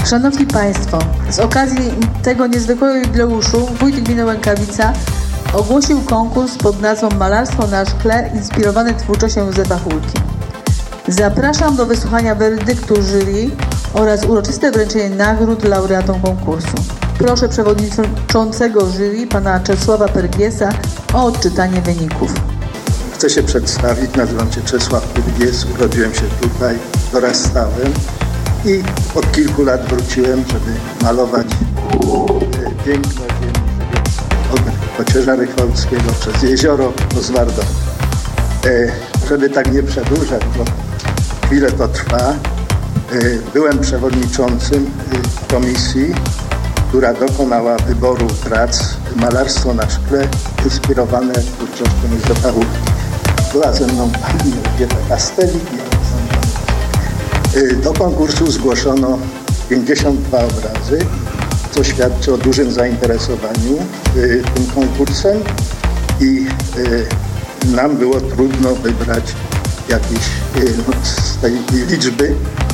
Szanowni Państwo, z okazji tego niezwykłego jubileuszu wójt gminy Łękawica ogłosił konkurs pod nazwą Malarstwo na szkle inspirowany twórczością Józefa Hulki. Zapraszam do wysłuchania werdyktu jury oraz uroczyste wręczenie nagród laureatom konkursu. Proszę przewodniczącego jury, pana Czesława Pergiesa, o odczytanie wyników. Chcę się przedstawić, nazywam się Czesław Pergies, urodziłem się tutaj, dorastałem i od kilku lat wróciłem, żeby malować piękno ziemi od Kocierza Rychwałdzkiego przez jezioro do Zwardowa. Żeby tak nie przedłużać, bo chwilę to trwa, byłem przewodniczącym komisji, która dokonała wyboru prac Malarstwo na szkle inspirowane twórczością Józefa Hulki. Była ze mną pani Elżbieta Kastelik i do konkursu zgłoszono 52 obrazy, co świadczy o dużym zainteresowaniu tym konkursem i nam było trudno wybrać jakieś z tej liczby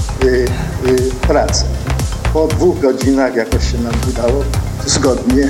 pracę. Po 2 godzinach jakoś się nam udało zgodnie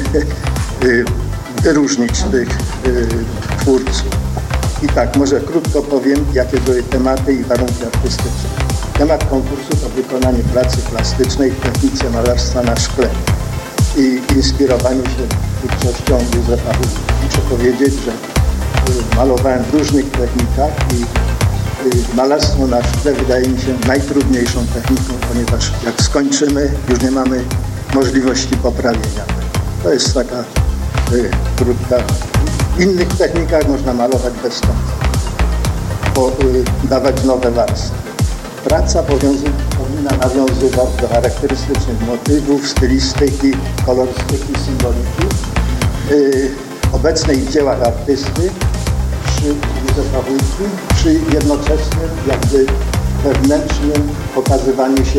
wyróżnić tych twórców. I tak, może krótko powiem, jakie były tematy i warunki artystyczne. Temat konkursu to wykonanie pracy plastycznej w technice malarstwa na szkle i inspirowaniu się twórczością Józefa Hulki. Muszę powiedzieć, że malowałem w różnych technikach i malarstwo na szkle wydaje mi się najtrudniejszą techniką, ponieważ jak skończymy, już nie mamy możliwości poprawienia. To jest taka krótka. W innych technikach można malować bez końca, dawać nowe warstwy. Praca powinna nawiązywać do charakterystycznych motywów, stylistyki, kolorystyki, symboliki obecnej w dziełach artysty przy Józefa Hulki, przy jednoczesnym jakby wewnętrznym pokazywaniu się.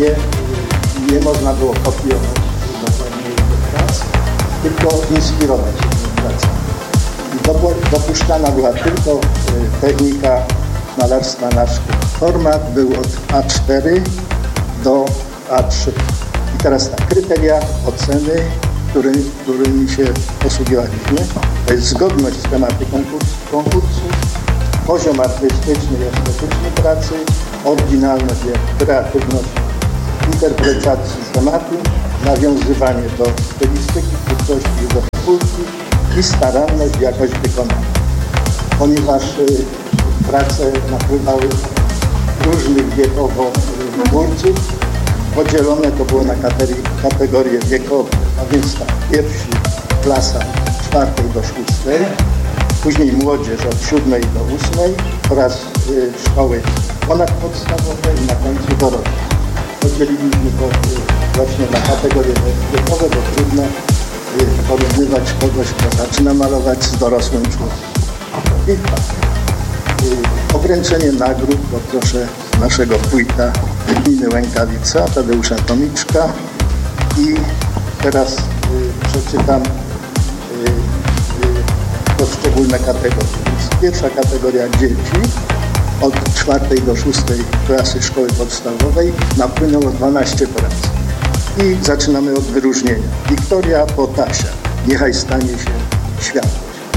Nie można było kopiować dokładnie jego prac, tylko inspirować się tymi pracami. Dopuszczana była tylko technika malarstwa na szkle. Format był od A4 do A3. I teraz tak, kryteria oceny, którymi się posługiwaliśmy, to jest zgodność z tematyką konkursu, poziom artystyczny i estetyczny pracy, oryginalność i kreatywność interpretacji tematu, nawiązywanie do stylistyki twórczości Józefa Hulki i staranność i jakość wykonania. Ponieważ prace napływały różnych wiekowo twórców, podzielone to było na kategorie wiekowe, a więc tak, pierwsi klasa 4. do 6, później młodzież od 7. do 8 oraz szkoły ponadpodstawowe i na końcu dorosłe. Podzieliliśmy to właśnie na kategorie wiekowe, bo trudno porównywać kogoś, kto zaczyna malować z dorosłym człowiekiem. I tak, obręczenie nagród poproszę naszego wójta gminy Łękawica, Tadeusza Tomiczka i teraz przeczytam poszczególne kategorie. Więc pierwsza kategoria dzieci od 4. do 6. klasy szkoły podstawowej napłynęło 12 prac. I zaczynamy od wyróżnienia. Wiktoria Potasia. Niechaj stanie się światłość.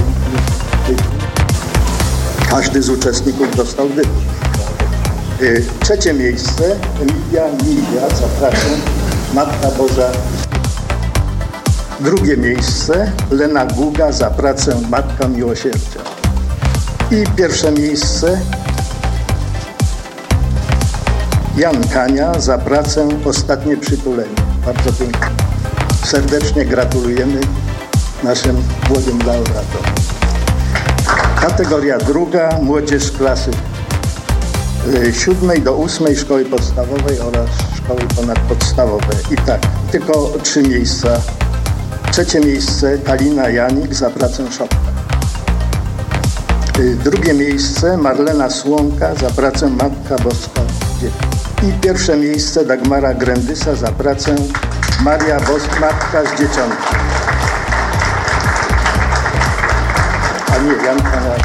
Każdy z uczestników dostał dyplom. 3. miejsce Emilia Milia za pracę Matka Boża. 2. miejsce Lena Guga za pracę Matka Miłosierdzia. I 1. miejsce Jan Kania za pracę Ostatnie przytulenie. Bardzo pięknie. Serdecznie gratulujemy naszym młodym laureatom. Kategoria 2. Młodzież klasy 7. do 8. szkoły podstawowej oraz szkoły ponadpodstawowe. I tak, tylko 3 miejsca. 3. miejsce Kalina Janik za pracę Szopka. 2. miejsce Marlena Słomka za pracę Matka Boska Dzieci. I 1. miejsce Dagmara Grędysa za pracę Maria Matka z Dzieciątkiem. A nie, Janka na...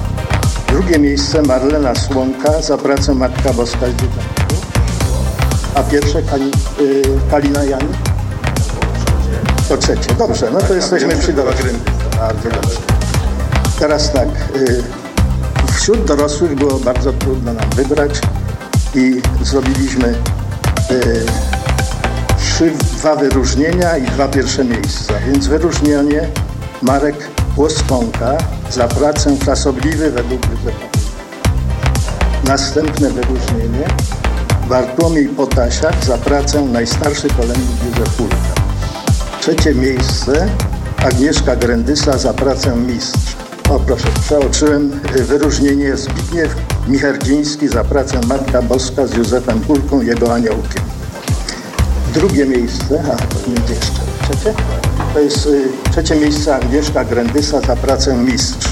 2. miejsce Marlena Słomka za pracę Matka Boska z Dzieciątkiem. A pierwsze Kalina Jani? To trzecie. Dobrze, no to jesteśmy przy dorosłych. Bardzo dobrze. Teraz tak, wśród dorosłych było bardzo trudno nam wybrać i zrobiliśmy 2 wyróżnienia i 2 pierwsze miejsca. Więc wyróżnienie Marek Łoskonka za pracę Frasobliwy według Józefa. Następne wyróżnienie Bartłomiej Potasiak za pracę Najstarszy kolędnik Józef Hulka. Trzecie miejsce Agnieszka Grędysa za pracę Mistrz. O proszę, przeoczyłem wyróżnienie Zbigniew Micherdziński za pracę Matka Boska z Józefem Hulką i jego aniołkiem. Drugie miejsce, to nie jeszcze trzecie? To jest trzecie miejsce Agnieszka Grędysa za pracę Mistrz.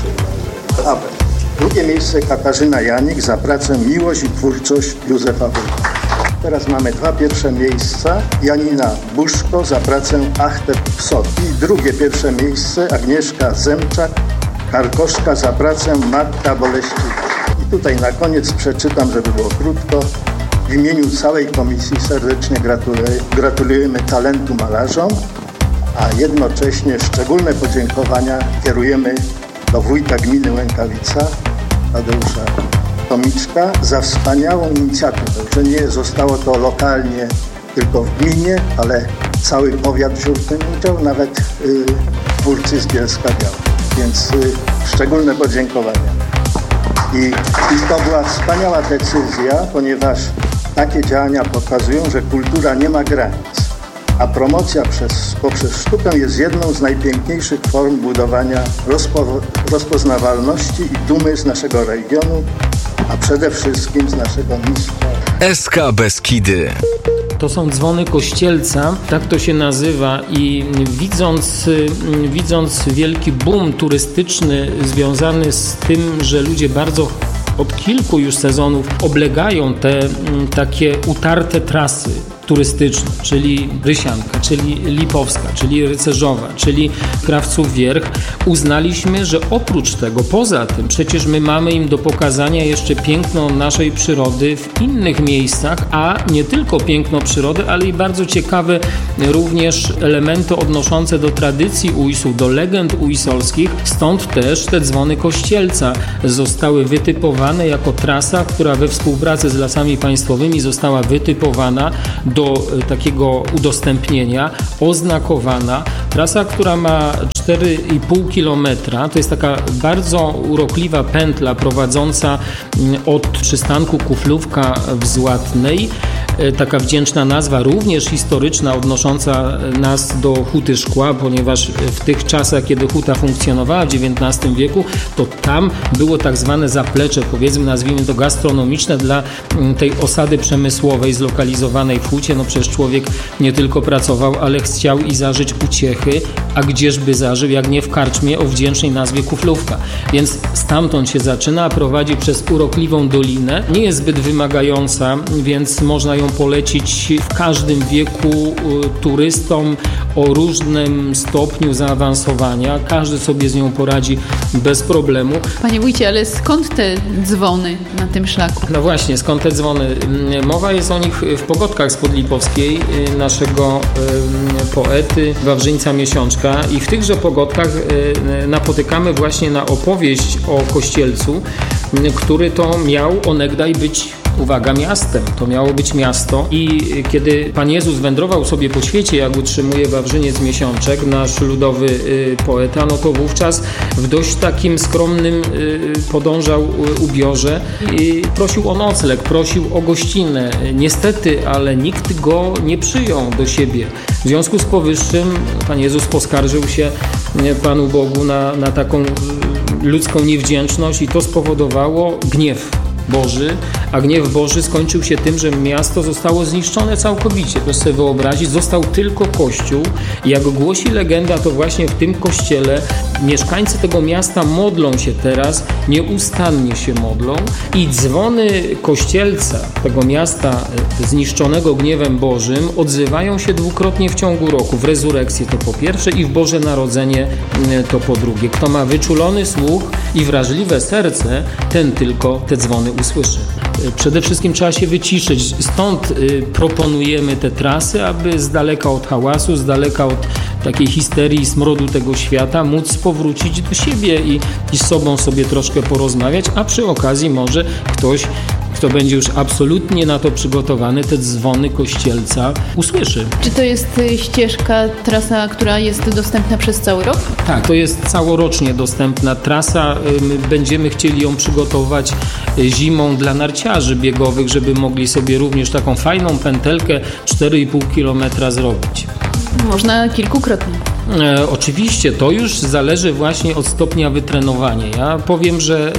Drugie miejsce Katarzyna Janik za pracę Miłość i twórczość Józefa Hulka. Teraz mamy 2 pierwsze miejsca. Janina Buszko za pracę Achtep Psot. I drugie pierwsze miejsce Agnieszka Zemczak, Karkoszka za pracę Matka Boleściwa. I tutaj na koniec przeczytam, żeby było krótko. W imieniu całej komisji serdecznie gratulujemy talentu malarzom, a jednocześnie szczególne podziękowania kierujemy do wójta gminy Łękawica, Tadeusza Tomiczka, za wspaniałą inicjatywę, że nie zostało to lokalnie tylko w gminie, ale cały powiat wziął w tym udział, nawet twórcy z Bielska-Białej. Więc szczególne podziękowania. I to była wspaniała decyzja, ponieważ takie działania pokazują, że kultura nie ma granic, a promocja poprzez sztukę jest jedną z najpiękniejszych form budowania rozpoznawalności i dumy z naszego regionu, a przede wszystkim z naszego mistrza. SK Beskidy. To są dzwony Kościelca, tak to się nazywa, i widząc wielki boom turystyczny związany z tym, że ludzie bardzo od kilku już sezonów oblegają te takie utarte trasy turystyczne, czyli Rysianka, czyli Lipowska, czyli Rycerzowa, czyli Krawców Wierch, uznaliśmy, że oprócz tego, poza tym, przecież my mamy im do pokazania jeszcze piękno naszej przyrody w innych miejscach, a nie tylko piękno przyrody, ale i bardzo ciekawe również elementy odnoszące do tradycji Ujsu, do legend ujsolskich, stąd też te dzwony Kościelca zostały wytypowane jako trasa, która we współpracy z Lasami Państwowymi została wytypowana do takiego udostępnienia, oznakowana. Trasa, która ma 4,5 kilometra, to jest taka bardzo urokliwa pętla prowadząca od przystanku Kuflówka w Złatnej. Taka wdzięczna nazwa, również historyczna, odnosząca nas do Huty Szkła, ponieważ w tych czasach, kiedy huta funkcjonowała w XIX wieku, to tam było tak zwane zaplecze, powiedzmy, nazwijmy to gastronomiczne dla tej osady przemysłowej zlokalizowanej w hucie. No przecież człowiek nie tylko pracował, ale chciał i zażyć uciechy, a gdzieżby zażył, jak nie w karczmie o wdzięcznej nazwie Kuflówka. Więc stamtąd się zaczyna, prowadzi przez urokliwą dolinę. Nie jest zbyt wymagająca, więc można ją polecić w każdym wieku turystom o różnym stopniu zaawansowania. Każdy sobie z nią poradzi bez problemu. Panie wójcie, ale skąd te dzwony na tym szlaku? No właśnie, skąd te dzwony? Mowa jest o nich w Pogodkach spod Lipowskiej, naszego poety Wawrzyńca Miesiączka, i w tychże Pogodkach napotykamy właśnie na opowieść o Kościelcu, który to miał onegdaj być, uwaga, miastem. To miało być miasto i kiedy Pan Jezus wędrował sobie po świecie, jak utrzymuje Wawrzyniec Miesiączek, nasz ludowy poeta, no to wówczas w dość takim skromnym podążał ubiorze i prosił o nocleg, prosił o gościnę. Niestety, ale nikt go nie przyjął do siebie. W związku z powyższym Pan Jezus poskarżył się Panu Bogu na taką ludzką niewdzięczność i to spowodowało gniew Boży, a gniew Boży skończył się tym, że miasto zostało zniszczone całkowicie. Proszę sobie wyobrazić, został tylko kościół. Jak głosi legenda, to właśnie w tym kościele mieszkańcy tego miasta modlą się teraz, nieustannie się modlą i dzwony Kościelca, tego miasta zniszczonego gniewem Bożym, odzywają się dwukrotnie w ciągu roku. W rezurekcję to po pierwsze i w Boże Narodzenie to po drugie. Kto ma wyczulony słuch i wrażliwe serce, ten tylko te dzwony usłyszy. Przede wszystkim trzeba się wyciszyć. Stąd proponujemy te trasy, aby z daleka od hałasu, z daleka od takiej histerii i smrodu tego świata móc powrócić do siebie i z sobą sobie troszkę porozmawiać, a przy okazji może ktoś, kto będzie już absolutnie na to przygotowany, te dzwony Kościelca usłyszy. Czy to jest ścieżka, trasa, która jest dostępna przez cały rok? Tak, to jest całorocznie dostępna trasa. My będziemy chcieli ją przygotować zimą dla narciarzy biegowych, żeby mogli sobie również taką fajną pętelkę 4,5 km zrobić. Można kilkukrotnie. Oczywiście, to już zależy właśnie od stopnia wytrenowania. Ja powiem, że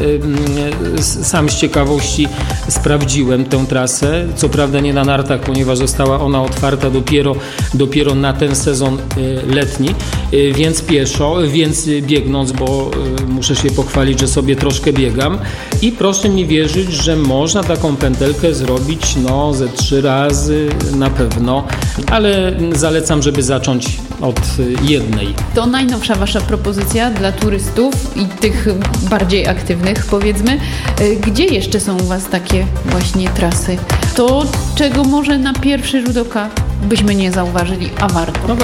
sam z ciekawości sprawdziłem tę trasę, co prawda nie na nartach, ponieważ została ona otwarta dopiero na ten sezon letni, więc pieszo, więc biegnąc, bo muszę się pochwalić, że sobie troszkę biegam i proszę mi wierzyć, że można taką pętelkę zrobić ze 3 razy na pewno, ale zalecam, żeby zacząć od jednej. To najnowsza wasza propozycja dla turystów i tych bardziej aktywnych, powiedzmy. Gdzie jeszcze są u was takie właśnie trasy? To, czego może na pierwszy rzut oka byśmy nie zauważyli, a warto? No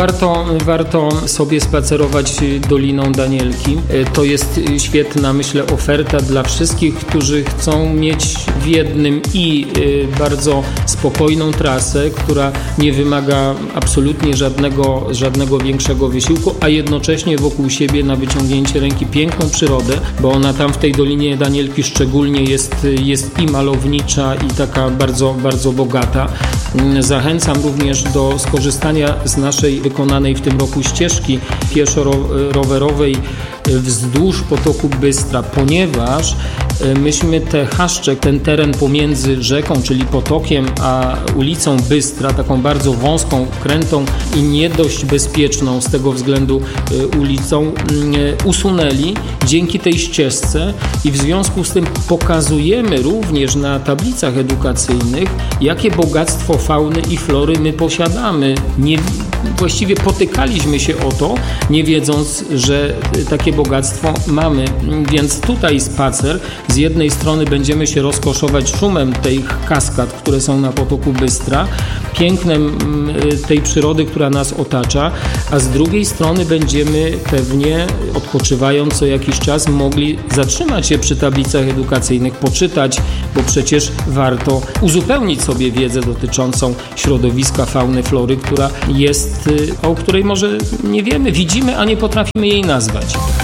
warto sobie spacerować Doliną Danielki. To jest świetna, myślę, oferta dla wszystkich, którzy chcą mieć w jednym i bardzo spokojną trasę, która nie wymaga absolutnie żadnego większego wysiłku, a jednocześnie wokół siebie na wyciągnięcie ręki piękną przyrodę, bo ona tam w tej Dolinie Danielki szczególnie jest i malownicza, i taka bardzo, bardzo bogata. Zachęcam również do skorzystania z naszej wykonanej w tym roku ścieżki pieszo-rowerowej wzdłuż potoku Bystra, ponieważ myśmy te chaszcze, ten teren pomiędzy rzeką, czyli potokiem, a ulicą Bystra, taką bardzo wąską, krętą i nie dość bezpieczną z tego względu ulicą, usunęli dzięki tej ścieżce i w związku z tym pokazujemy również na tablicach edukacyjnych, jakie bogactwo fauny i flory my posiadamy. Właściwie potykaliśmy się o to, nie wiedząc, że takie bogactwo mamy. Więc tutaj spacer, z jednej strony będziemy się rozkoszować szumem tych kaskad, które są na potoku Bystra, pięknem tej przyrody, która nas otacza, a z drugiej strony będziemy pewnie, odpoczywając co jakiś czas, mogli zatrzymać się przy tablicach edukacyjnych, poczytać, bo przecież warto uzupełnić sobie wiedzę dotyczącą środowiska, fauny, flory, która jest, o której może nie wiemy, widzimy, a nie potrafimy jej nazwać.